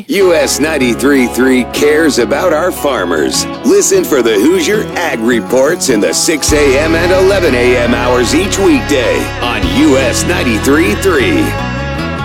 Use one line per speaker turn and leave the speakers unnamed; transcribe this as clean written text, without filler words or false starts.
US 93.3 cares about our farmers. Listen for the Hoosier Ag Reports in the 6 a.m. and 11 a.m. hours each weekday on US 93.3.